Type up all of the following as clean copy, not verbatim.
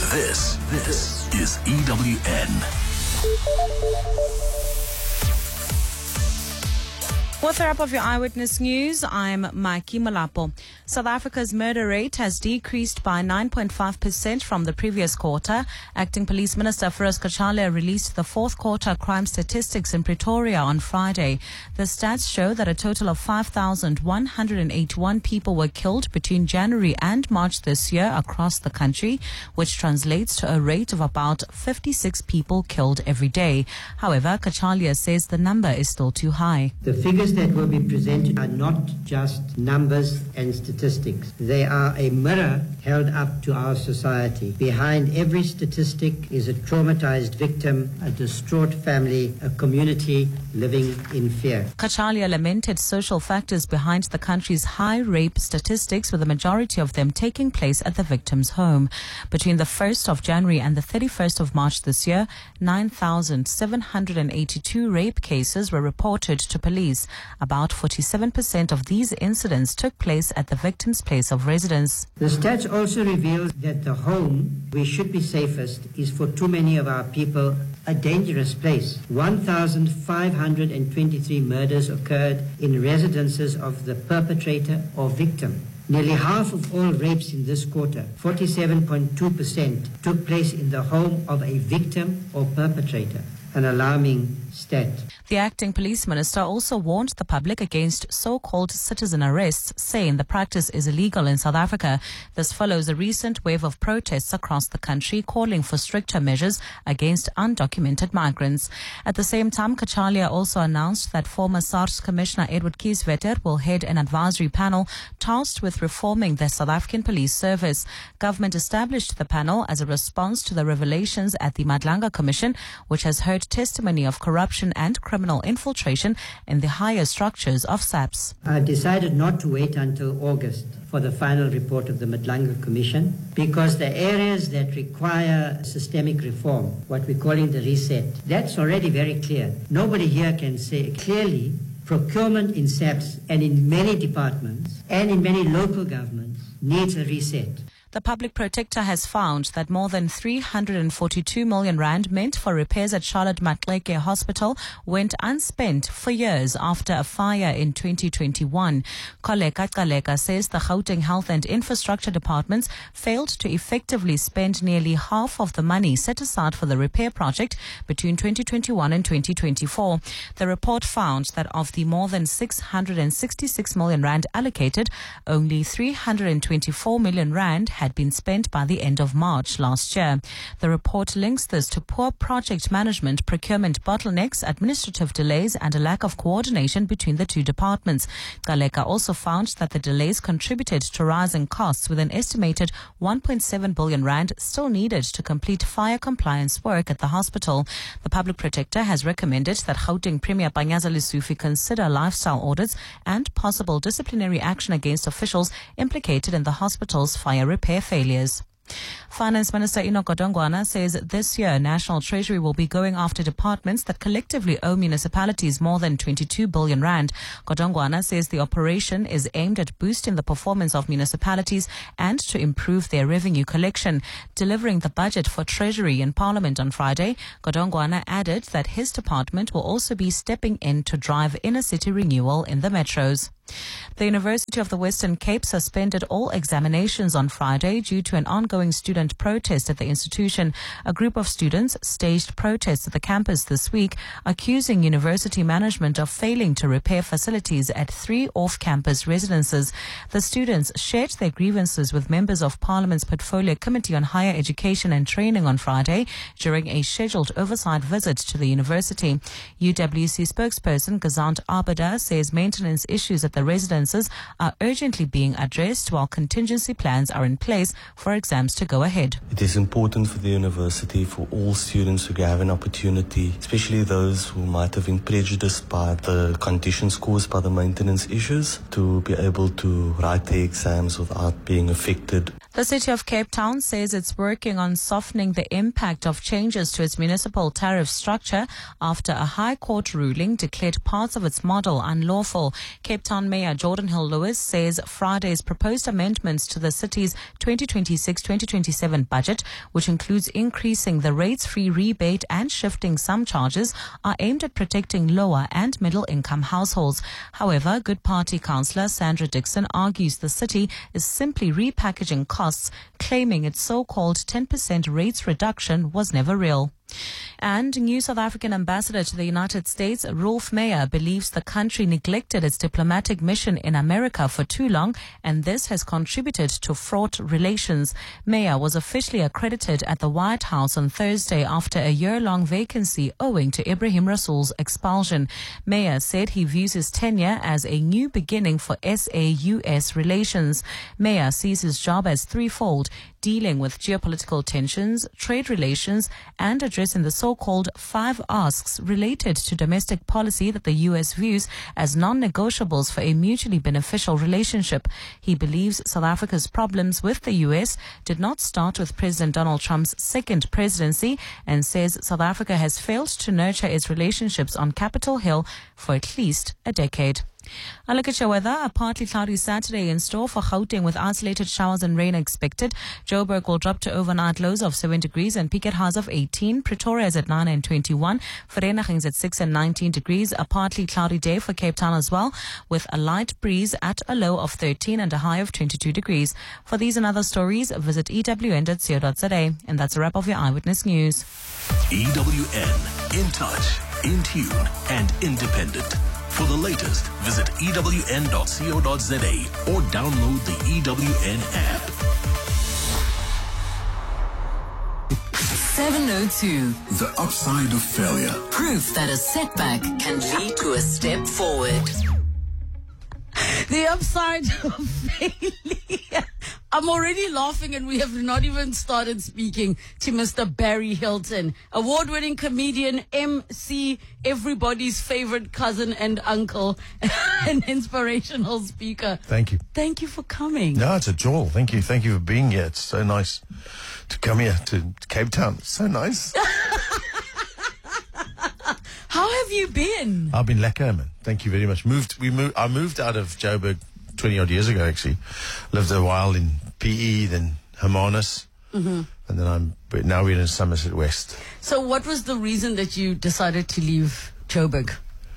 This is EWN. With a wrap of your Eyewitness News, I'm Maiki Malapo. South Africa's murder rate has decreased by 9.5% from the previous quarter. Acting Police Minister Firoz Kachalia released the fourth quarter crime statistics in Pretoria on Friday. The stats show that a total of 5,181 people were killed between January and March this year across the country, which translates to a rate of about 56 people killed every day. However, Kachalia says the number is still too high. The figures that will be presented are not just numbers and statistics. They are a mirror held up to our society. Behind every statistic is a traumatized victim, a distraught family, a community living in fear. Kachalia lamented social factors behind the country's high rape statistics, with the majority of them taking place at the victim's home. Between the 1st of January and the 31st of March this year, 9,782 rape cases were reported to police. About 47% of these incidents took place at the victim's place of residence. The stats also reveal that the home where should be safest is for too many of our people a dangerous place. 1,523 murders occurred in residences of the perpetrator or victim. Nearly half of all rapes in this quarter, 47.2%, took place in the home of a victim or perpetrator, an alarming stat. The acting police minister also warned the public against so-called citizen arrests, saying the practice is illegal in South Africa. This follows a recent wave of protests across the country calling for stricter measures against undocumented migrants. At the same time, Kachalia also announced that former SARS Commissioner Edward Kieswetter will head an advisory panel tasked with reforming the South African Police Service. Government established the panel as a response to the revelations at the Madlanga Commission, which has heard testimony of corruption and criminal infiltration in the higher structures of SAPS. I decided not to wait until August for the final report of the Madlanga Commission, because the areas that require systemic reform, what we're calling the reset, that's already very clear. Nobody here can say clearly procurement in SAPS and in many departments and in many local governments needs a reset. The public protector has found that more than 342 million rand meant for repairs at Charlotte Maxeke Hospital went unspent for years after a fire in 2021. Koleka says the Gauteng Health and Infrastructure Departments failed to effectively spend nearly half of the money set aside for the repair project between 2021 and 2024. The report found that of the more than 666 million rand allocated, only 324 million rand had been spent by the end of March last year. The report links this to poor project management, procurement bottlenecks, administrative delays, and a lack of coordination between the two departments. Galeka also found that the delays contributed to rising costs, with an estimated 1.7 billion rand still needed to complete fire compliance work at the hospital. The public protector has recommended that Gauteng Premier Panyaza Lesufi consider lifestyle audits and possible disciplinary action against officials implicated in the hospital's fire repair failures. Finance Minister Enoch Godongwana says this year National Treasury will be going after departments that collectively owe municipalities more than 22 billion rand. Godongwana says the operation is aimed at boosting the performance of municipalities and to improve their revenue collection. Delivering the budget for Treasury in Parliament on Friday, Godongwana added that his department will also be stepping in to drive inner city renewal in the metros. The University of the Western Cape suspended all examinations on Friday due to an ongoing student protest at the institution. A group of students staged protests at the campus this week, accusing university management of failing to repair facilities at 3 off-campus residences. The students shared their grievances with members of Parliament's Portfolio Committee on Higher Education and Training on Friday during a scheduled oversight visit to the university. UWC spokesperson Gazant Abada says maintenance issues at the residences are urgently being addressed while contingency plans are in place for exams to go ahead. It is important for the university, for all students who have an opportunity, especially those who might have been prejudiced by the conditions caused by the maintenance issues, to be able to write their exams without being affected. The City of Cape Town says it's working on softening the impact of changes to its municipal tariff structure after a High Court ruling declared parts of its model unlawful. Cape Town Mayor Jordan Hill-Lewis says Friday's proposed amendments to the city's 2026-2027 budget, which includes increasing the rates-free rebate and shifting some charges, are aimed at protecting lower and middle-income households. However, Good Party councillor Sandra Dixon argues the city is simply repackaging costs, claiming its so-called 10% rates reduction was never real. And new South African ambassador to the United States, Rolf Meyer, believes the country neglected its diplomatic mission in America for too long, and this has contributed to fraught relations. Meyer was officially accredited at the White House on Thursday after a year-long vacancy owing to Ibrahim Rasool's expulsion. Meyer said he views his tenure as a new beginning for SA-US relations. Meyer sees his job as threefold: dealing with geopolitical tensions, trade relations, and addressing the so-called 5 asks related to domestic policy that the U.S. views as non-negotiables for a mutually beneficial relationship. He believes South Africa's problems with the U.S. did not start with President Donald Trump's second presidency, and says South Africa has failed to nurture its relationships on Capitol Hill for at least a decade. A look at your weather. A partly cloudy Saturday in store for Gauteng with isolated showers and rain expected. Joburg will drop to overnight lows of 7 degrees and peak at highs of 18. Pretoria is at 9 and 21. Vereeniging is at 6 and 19 degrees. A partly cloudy day for Cape Town as well, with a light breeze at a low of 13 and a high of 22 degrees. For these and other stories, visit ewn.co.za. And that's a wrap of your Eyewitness News. EWN, in touch, in tune, and independent. For the latest, visit ewn.co.za or download the EWN app. 702. The upside of failure. Proof that a setback can lead to a step forward. The upside of failure. I'm already laughing and we have not even started speaking to Mr. Barry Hilton, award-winning comedian, MC, everybody's favorite cousin and uncle, an inspirational speaker. Thank you. Thank you for coming. No, it's a joy. Thank you. Thank you for being here. It's so nice to come here to Cape Town. It's so nice. How have you been? I've been lekker, man. Thank you very much. I moved out of Joburg 20 odd years ago, actually. Lived a while in PE, then Hermanus, and then now we're in Somerset West. So what was the reason that you decided to leave Joburg?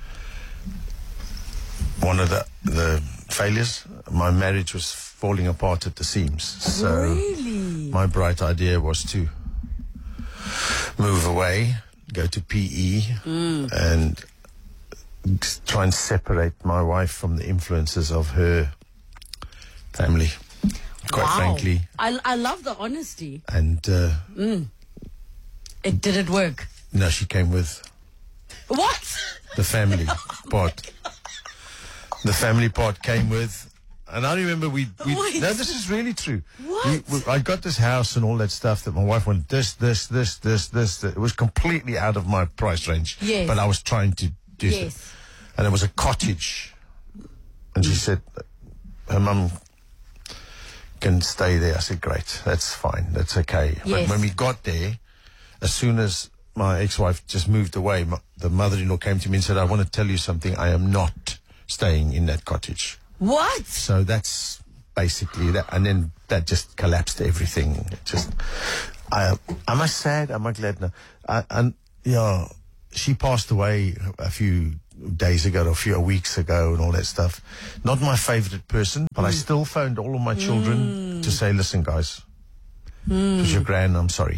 One of the failures, my marriage was falling apart at the seams. So Really? my bright idea was to move away, go to PE, and try and separate my wife from the influences of her family, quite frankly. I love the honesty. And Did it work? no, she came with What? the family part. The family part came with, and I remember we Wait. no, this is really true. What? I got this house and all that stuff that my wife wanted, this. It was completely out of my price range. Yes. But I was trying to do Yes. it. And it was a cottage. And she said, her mum can stay there. I said, great, that's fine, that's okay. Yes. But when we got there, as soon as my ex-wife just moved away, the mother-in-law came to me and said, I want to tell you something, I am not staying in that cottage. What? So that's basically that. And then that just collapsed everything. It just, am I sad? Am I glad? No. And, yeah, she passed away a few days ago, or a few weeks ago and all that stuff. Not my favorite person, but I still phoned all of my children to say, listen, guys, it was your gran, I'm sorry.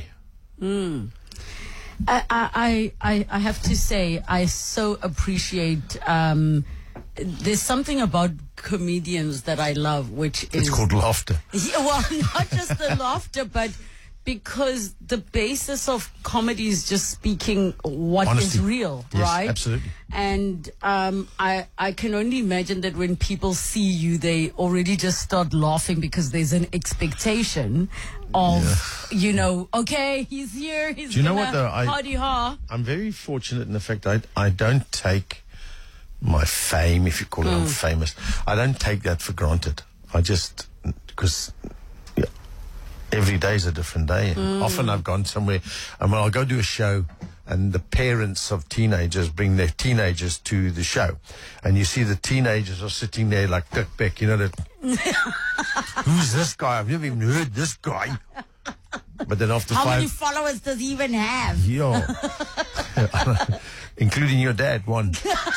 I have to say, I so appreciate, there's something about comedians that I love, which is... It's called laughter. Yeah, well, not just the laughter, but because the basis of comedy is just speaking what Honesty. is real, Yes, right? absolutely. And I can only imagine that when people see you, they already just start laughing because there's an expectation of, okay, he's here, he's Do you know gonna what, though? ha. I'm very fortunate in the fact I don't take my fame, if you call it, I'm famous. I don't take that for granted. I just, because every day is a different day. Often I've gone somewhere, and when I'll go do a show, and the parents of teenagers bring their teenagers to the show. And you see the teenagers are sitting there like Dick Beck, you know, that, who's this guy? I've never even heard this guy. But then after How 5... many followers does he even have? Yeah. Including your dad, one.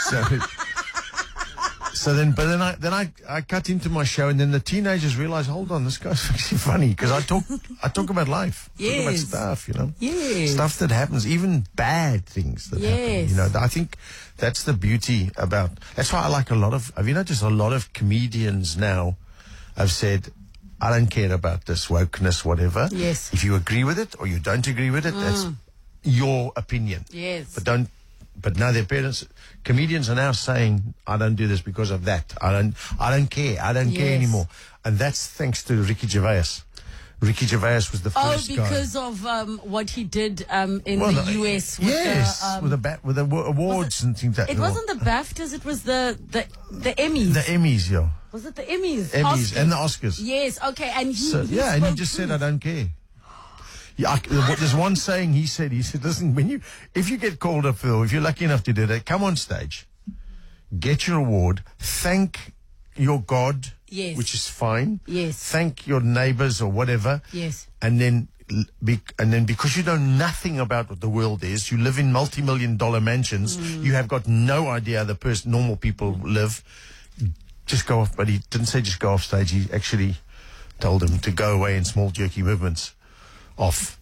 So then I cut into my show, and then the teenagers realize, hold on, this guy's actually funny, because I talk about life, talk about Yes. stuff, you know, Yes. stuff that happens, even bad things that happen. Yes. You know, I think that's the beauty about. That's why I like a lot of. Have you noticed a lot of comedians now have said, I don't care about this wokeness, whatever. Yes. If you agree with it or you don't agree with it, that's your opinion. Yes. But now their parents, comedians are now saying, I don't do this because of that. I don't care. I don't care Yes. anymore. And that's thanks to Ricky Gervais. Ricky Gervais was the first guy. Because of what he did in Well, the US. With yes, with the awards and things like that. It wasn't the BAFTAs, it was the Emmys. The Emmys, yeah. Was it the Emmys? Emmys Oscars. and the Oscars. Yes, okay. And he And he spoke just said, truth. I don't care. Yeah, there's one saying he said, listen, if you get called up, Phil, if you're lucky enough to do that, come on stage, get your award, thank your God, Yes. which is fine. Yes. Thank your neighbors or whatever. Yes. And then because you know nothing about what the world is, you live in multi-million-dollar mansions, you have got no idea how normal people live. Just go off, but he didn't say just go off stage. He actually told him to go away in small jerky movements. Off.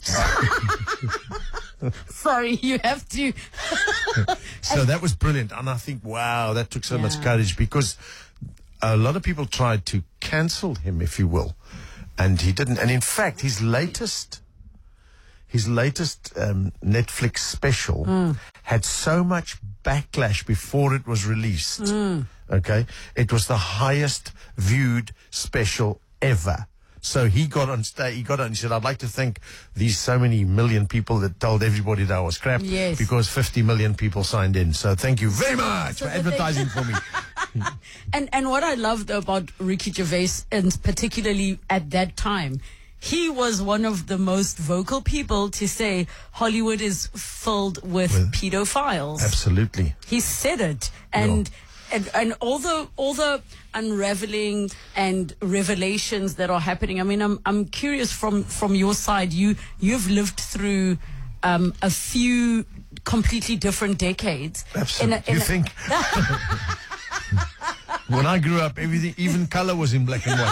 Sorry, you have to. So that was brilliant. And I think, wow, that took so much courage, because a lot of people tried to cancel him, if you will. And he didn't. And in fact, his latest Netflix special had so much backlash before it was released. Okay. It was the highest viewed special ever. So he got on stage, he said, I'd like to thank these so many million people that told everybody that I was crap, Yes. because 50 million people signed in. So thank you very much for that they- advertising for me. And what I loved about Ricky Gervais, and particularly at that time, he was one of the most vocal people to say Hollywood is filled with pedophiles. Absolutely. He said it, and all the unraveling and revelations that are happening. I mean, I'm curious from your side. You've lived through a few completely different decades. Absolutely. You think? When I grew up, everything, even color, was in black and white.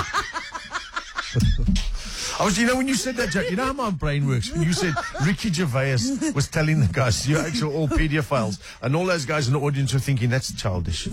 When you said that, Jack, you know how my brain works? When you said Ricky Gervais was telling the guys, you're actually all pedophiles, and all those guys in the audience were thinking, that's childish.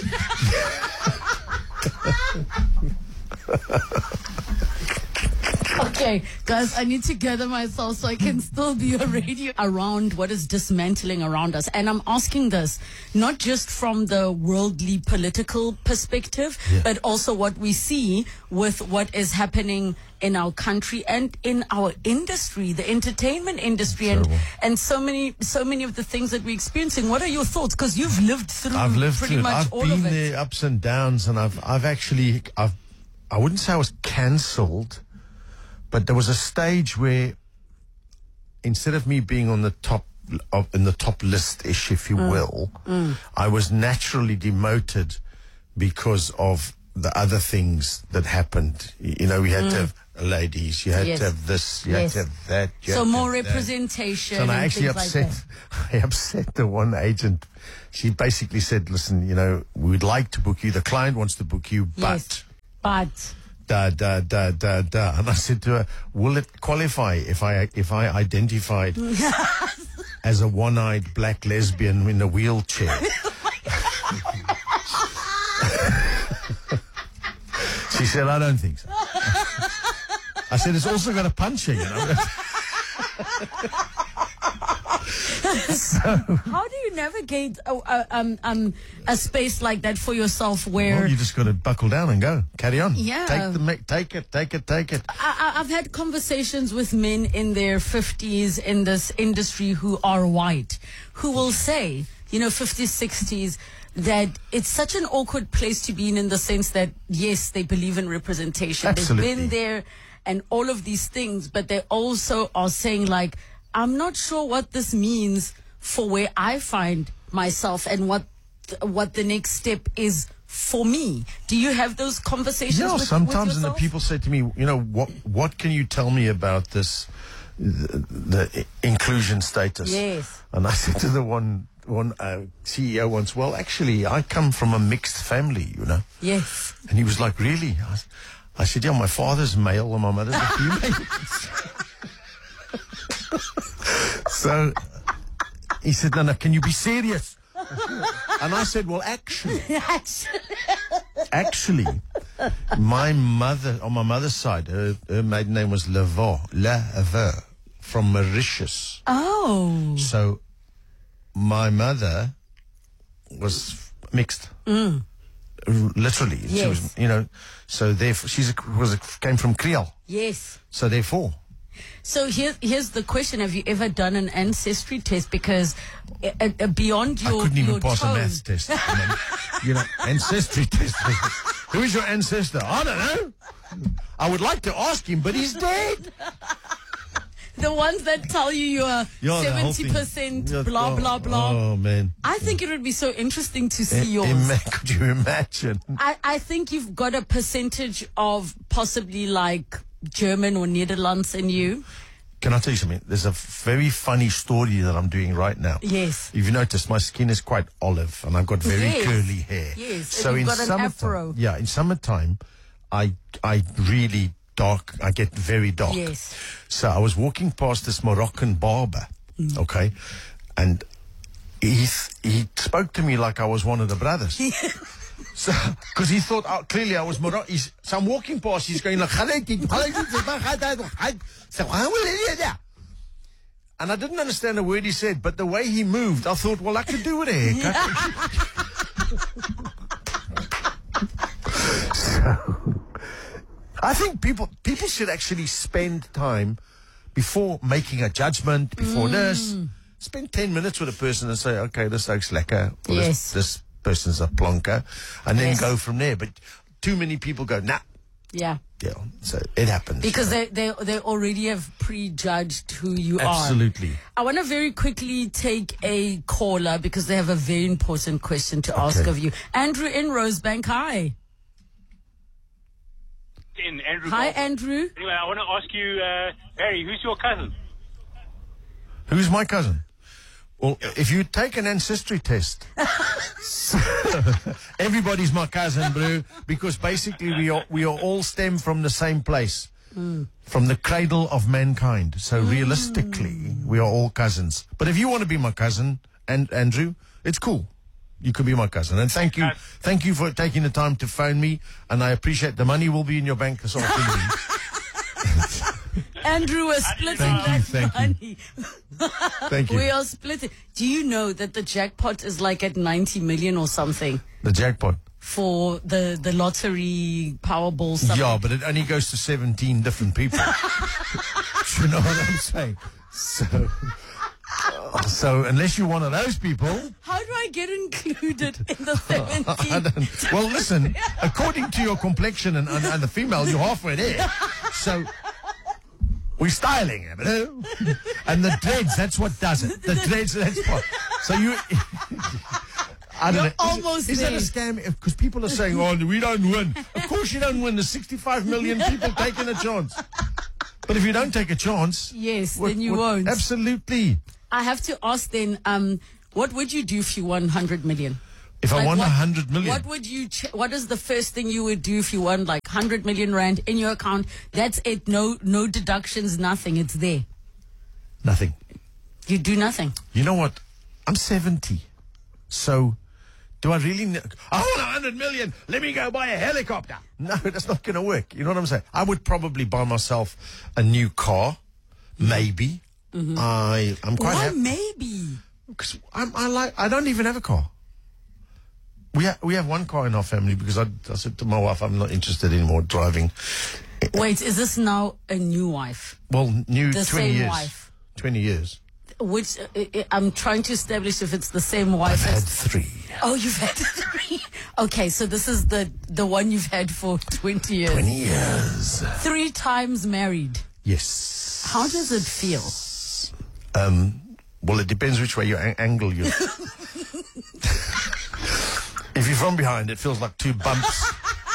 Okay, guys, I need to gather myself so I can still be a radio around what is dismantling around us. And I'm asking this not just from the worldly political perspective, but also what we see with what is happening in our country and in our industry, the entertainment industry, and so many of the things that we're experiencing. What are your thoughts? Because you've lived through pretty much all of it. I've been there, ups and downs, and I've actually, I wouldn't say I was cancelled, but there was a stage where, instead of me being on the top, in the top list-ish, if you will, I was naturally demoted because of the other things that happened. You know, we had to have ladies, you had to have this, you had to have that. So more representation. So I actually things like I upset the one agent. She basically said, listen, you know, we'd like to book you. The client wants to book you, but... But... And I said to her, will it qualify if I identified as a one-eyed black lesbian in a wheelchair? She said, I don't think so. I said, it's also got a puncher, you know. How do you navigate a space like that for yourself where... Well, you just got to buckle down and go. Carry on. Yeah. Take it. I've had conversations with men in their 50s in this industry who are white, who will say, 50s, 60s, that it's such an awkward place to be in the sense that, yes, they believe in representation. Absolutely. They've been there and all of these things, but they also are saying, like, I'm not sure what this means for where I find myself and what the next step is for me. Do you have those conversations with sometimes yourself? And the people say to me, what can you tell me about this, the inclusion status? Yes. And I said to the one CEO once, well, actually, I come from a mixed family, Yes. And he was like, really? I said, yeah, my father's male and my mother's a female. So he said, no, can you be serious? And I said, well, actually, my mother, on my mother's side, her maiden name was Leveux, from Mauritius. Oh. So my mother was mixed. Literally. Yes. She was, so therefore, came from Creole. Yes. So therefore. So here's the question: have you ever done an ancestry test? Because beyond your, I couldn't even your pass tone, a maths test. Ancestry test. Who is your ancestor? I don't know. I would like to ask him, but he's dead. the ones that tell you you are 70% blah blah blah. Oh man! I think it would be so interesting to see yours. Could you imagine? I think you've got a percentage of possibly like German or Netherlands in you. Can I tell you something? There's a very funny story that I'm doing right now. Yes. If you notice, my skin is quite olive and I've got very curly hair. Yes. So and in you've got an afro. Yeah, in summertime, I really dark. I get very dark. Yes. So I was walking past this Moroccan barber, okay, and he spoke to me like I was one of the brothers. So, because he thought clearly I was Moroccan. So I'm walking past, he's going like, and I didn't understand a word he said, but the way he moved, I thought, well, I could do with a haircut. So, I think people should actually spend time before making a judgment, before this. Spend 10 minutes with a person and say, okay, this looks lekker. Or Yes. this person's a plonker, and then go from there. But too many people go, nah. Yeah. Yeah, so it happens. Because they already have prejudged who you are. Absolutely. I want to very quickly take a caller because they have a very important question to ask of you. Andrew in Rosebank, hi. Andrew. Hi, Goldberg. Andrew. Anyway, I want to ask you, Barry, who's your cousin? Who's my cousin? Well, if you take an ancestry test, everybody's my cousin, bro, because basically we are all stem from the same place, from the cradle of mankind. So realistically, we are all cousins. But if you want to be my cousin, and Andrew, it's cool. You could be my cousin. And thank you for taking the time to phone me, and I appreciate the money will be in your bank this afternoon. Andrew is splitting Thank money. you. Thank you. We are splitting. Do you know that the jackpot is like at 90 million or something The jackpot. for the lottery Powerball stuff? Yeah, but it only goes to 17 different people. Do you know what I'm saying? So unless you're one of those people... How do I get included in the 17? Well, listen, according to your complexion and the female, you're halfway there. So... we're styling it, and the dreads, that's what does it. The dreads, that's what. So you... I don't know. Almost is that there. a scam? Because people are saying, oh, we don't win. Of course you don't win. There's 65 million people taking a chance. But if you don't take a chance... Yes, then you won't. Absolutely. I have to ask then, what would you do if you won 100 million? If I won 100 million... What would you? What is the first thing you would do if you won like 100 million rand in your account? That's it. No deductions. Nothing. It's there. Nothing. You do nothing. You know what? I'm 70. So, do I really... I want 100 million. Let me go buy a helicopter. No, that's not going to work. You know what I'm saying? I would probably buy myself a new car. Maybe. I'm quite Why happy. maybe? Because I don't even have a car. We have one car in our family because I said to my wife, I'm not interested anymore driving. Wait, is this now a new wife? Well, new The 20 same years. wife. 20 years. Which I'm trying to establish if it's the same wife. I've had 3. Oh, you've had 3. Okay, so this is the one you've had for 20 years. 20 years. 3 times married. Yes. How does it feel? Well, it depends which way you angle you. If you're from behind, it feels like 2 bumps.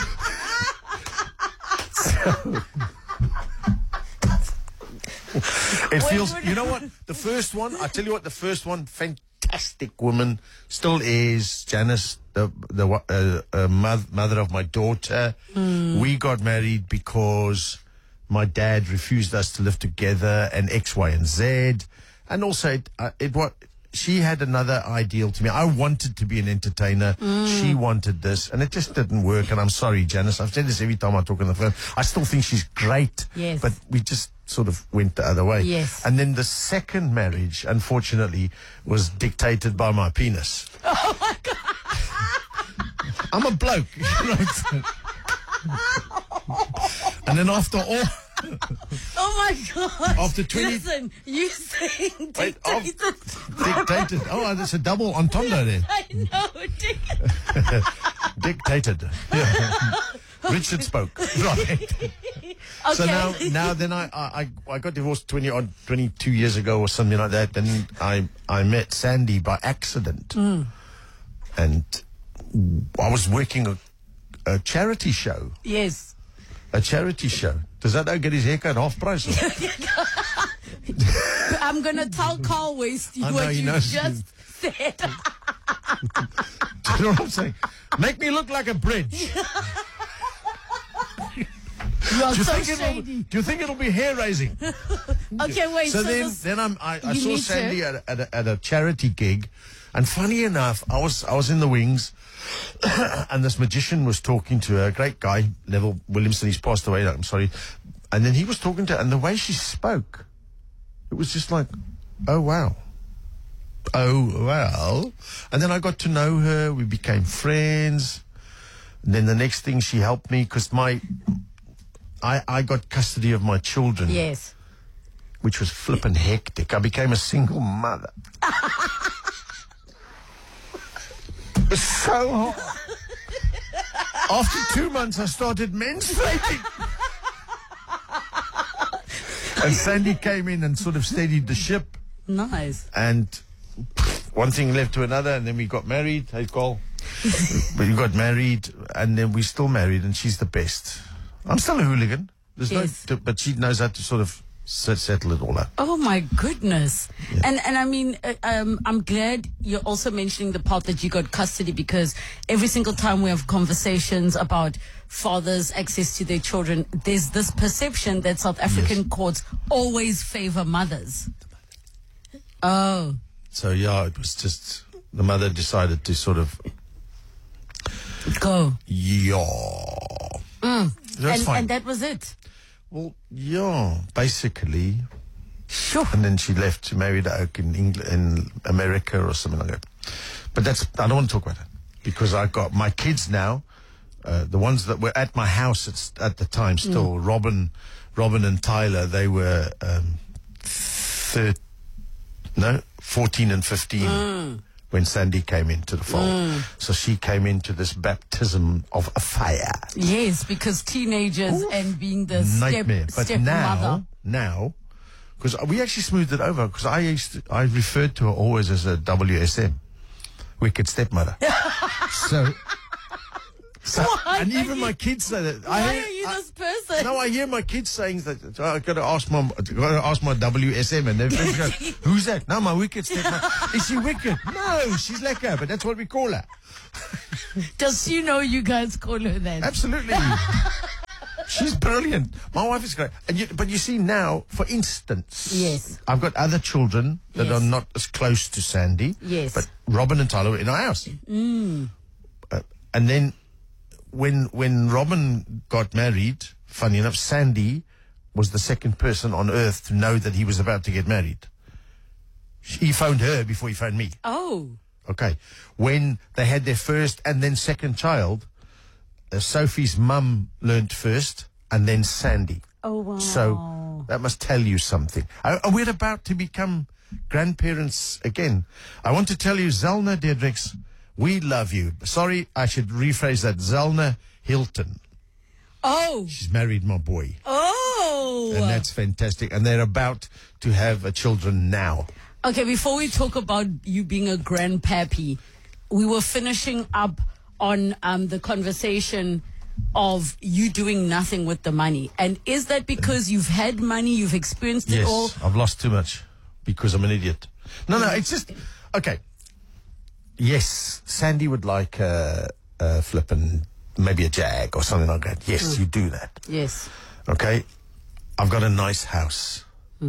It feels, you know what? The first one, I tell you what, the first one, fantastic woman, still is. Janice, the mother of my daughter. We got married because my dad refused us to live together, and X, Y, and Z. And also, she had another ideal to me. I wanted to be an entertainer. She wanted this, and it just didn't work. And I'm sorry, Janice. I've said this every time I talk on the phone. I still think she's great. Yes. But we just sort of went the other way. Yes. And then the second marriage, unfortunately, was dictated by my penis. Oh, my God. I'm a bloke. And then after all... Oh my God! After 20 Listen, you saying Wait, dictated. dictated. Oh, that's a double entendre there. I know, Dictated. Yeah. Richard spoke. Right. Okay. So now then I got divorced 22 years ago or something like that. Then I met Sandy by accident. And I was working a charity show. Yes. A charity show. Does that get his haircut half price? I'm going to tell Carl Wasty I know, what he you knows. just said. Do you know what I'm saying? Make me look like a bridge. You are Do so shady. you think it'll be hair raising? Okay, wait. So this- then I you saw need Sandy at a charity gig, and funny enough, I was in the wings, and this magician was talking to her, a great guy, Neville Williamson. He's passed away. I'm sorry. And then he was talking to her, and the way she spoke, it was just like, oh wow. Oh well. And then I got to know her. We became friends. And then the next thing, she helped me because I got custody of my children. Yes. Which was flippin' hectic. I became a single mother. It was so hard. After 2 months, I started menstruating. And Sandy came in and sort of steadied the ship. Nice. And one thing led to another, and then we got married. Hey, Cole. We got married, and then we're still married, and she's the best. I'm still a hooligan. There's Yes. but she knows how to sort of settle it all up. Oh my goodness. Yeah. And I mean, I'm glad you're also mentioning the part that you got custody, because every single time we have conversations about fathers' access to their children, there's this perception that South African courts always favor mothers. Oh. So yeah, it was just the mother decided to sort of go. Yeah. That's fine. And that was it. Well, yeah, basically. Sure. And then she left. She married a oak in England, in America or something like that. But I don't want to talk about that, because I got my kids now, the ones that were at my house at the time still, Robin and Tyler, they were 14 and 15 when Sandy came into the fold. So she came into this baptism of fire. Yes, because teenagers and being the nightmare. But stepmother. now, because we actually smoothed it over, because I referred to her always as a WSM, wicked stepmother. so Why and are even you- my kids say that. Why are you this person? No, I hear my kids saying that. I got to ask my WSM, and they're go, who's that? No, my wicked stepmother. Is she wicked? No, she's lekker, but that's what we call her. Does she know you guys call her that? Absolutely. She's brilliant. My wife is great. But you see now, for instance, Yes. I've got other children that Yes. are not as close to Sandy. Yes. But Robin and Tyler were in our house. And then when Robin got married, funny enough, Sandy was the second person on earth to know that he was about to get married. He phoned her before he phoned me. Oh. Okay. When they had their first and then second child, Sophie's mum learnt first, and then Sandy. Oh, wow. So that must tell you something. We're about to become grandparents again. I want to tell you, Zelna Dedricks, we love you. Sorry, I should rephrase that. Zelna Hilton. Oh. She's married my boy. Oh. Wow. And that's fantastic. And they're about to have children now. Okay, before we talk about you being a grandpappy, we were finishing up on the conversation of you doing nothing with the money. And is that because you've had money, you've experienced it all? Yes, I've lost too much because I'm an idiot. No, it's just, okay. Yes, Sandy would like a flippin', maybe a Jag or something like that. Yes, you do that. Yes. Okay, I've got a nice house.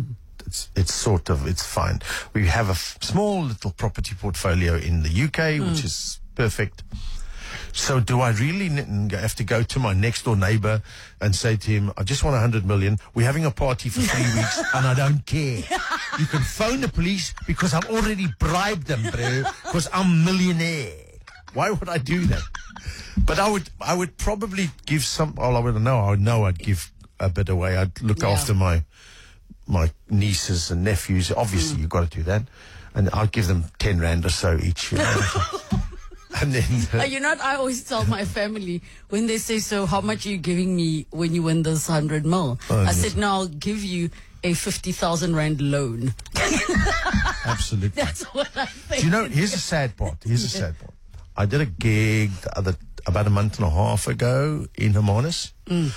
It's fine. We have a small little property portfolio in the UK, which is perfect. So do I really have to go to my next door neighbor and say to him, I just want 100 million. We're having a party for 3 weeks and I don't care. You can phone the police because I've already bribed them, bro, because I'm millionaire. Why would I do that? But I would probably give some, I would know I'd give a bit away. I'd look after my nieces and nephews. Obviously, you've got to do that. And I'll give them 10 rand or so each. You know? And then, you know what I always tell my family when they say, so how much are you giving me when you win this 100 mil? I said, no, I'll give you a 50,000 rand loan. Absolutely. That's what I think. Do you know, here's a sad part. I did a gig about a month and a half ago in Hermanus.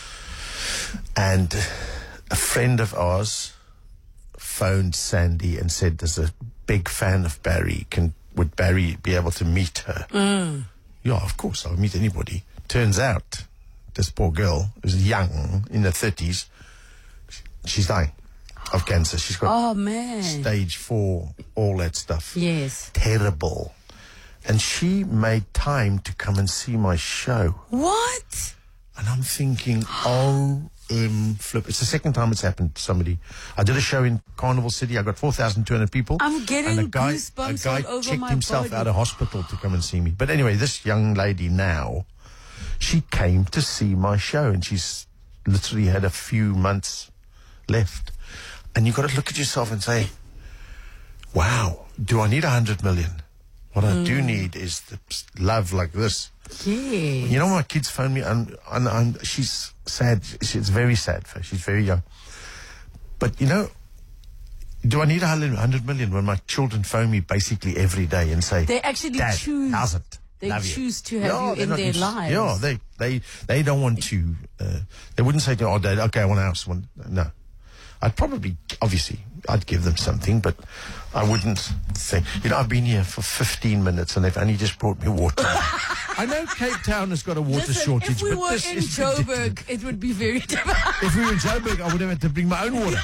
And a friend of ours phoned Sandy and said there's a big fan of Barry. Would Barry be able to meet her? Yeah, of course, I'll meet anybody. Turns out, this poor girl is young, in her 30s. She's dying of cancer. She's got stage 4, all that stuff. Yes. Terrible. And she made time to come and see my show. What? And I'm thinking, flip. It's the second time it's happened to somebody. I did a show in Carnival City. I got 4,200 people. I'm getting and goosebumps all over my body. checked himself out of hospital to come and see me. But anyway, this young lady now, she came to see my show and she's literally had a few months left. And you've got to look at yourself and say, wow, do I need 100 million? What I do need is the love like this. Yeah. You know, my kids phone me and she's sad. She's very sad. She's very young. But, you know, do I need 100 million when my children phone me basically every day and say, they actually Dad, choose. how's it? They Love choose you. to have you in their lives. Yeah, they don't want to. They wouldn't say to, oh, Dad, okay, I want a house. No. I'd probably, obviously, I'd give them something, but I wouldn't say, you know, I've been here for 15 minutes and they've only just brought me water. I know Cape Town has got a water shortage, if we but were this in is Joburg, it would be very different. If we were in Joburg, I would have had to bring my own water.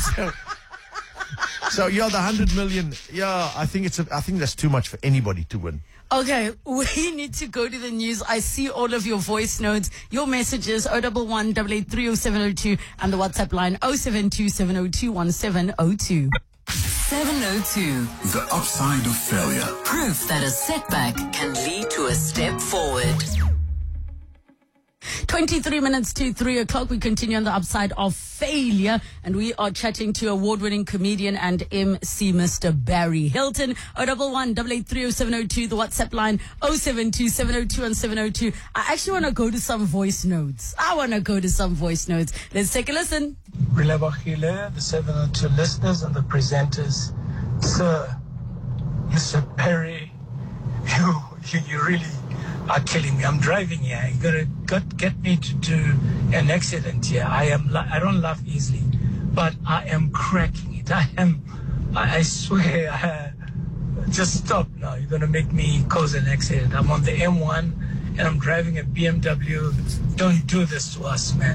So yeah, the 100 million, yeah, I think that's too much for anybody to win. Okay, we need to go to the news. I see all of your voice notes, your messages, 011 8830702 and the WhatsApp line 072 702 1702. 702. The upside of failure. Proof that a setback can lead to a step forward. 23 minutes to 3 o'clock. We continue on the upside of failure, and we are chatting to award-winning comedian and MC Mr. Barry Hilton. 011 8830702, the WhatsApp line 072 702 and 702. I actually want to go to some voice notes. Let's take a listen. Rilebachile, the 702 listeners and the presenters. Sir, Mr. Barry, you really are killing me. I'm driving here. You gotta get me to do an accident here. I don't laugh easily, but I am cracking it. I swear. Just stop now. You're gonna make me cause an accident. I'm on the M1 and I'm driving a BMW. Don't do this to us, man.